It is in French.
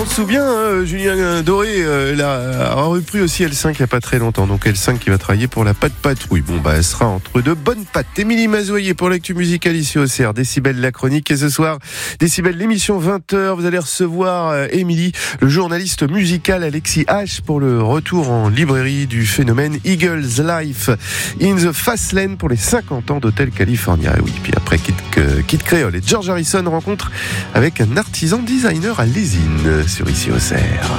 se souvient, Julien Doré a repris aussi L5 il n'y a pas très longtemps. Donc L5 qui va travailler pour la Patte Patrouille. Bon, elle sera entre de bonnes pattes. Émilie Mazoyer pour l'actu musicale ici au CR. Décibel la chronique. Et ce soir, Décibel l'émission 20h. Vous allez recevoir Émilie, le journaliste musical Alexis H pour le retour en librairie du phénomène Eagles Life in the Fast Lane pour les 50 ans d'Hotel California. Et oui, puis après Kid Creole et George Harrison rencontre avec un artisan designer à Lésine sur ici au CR.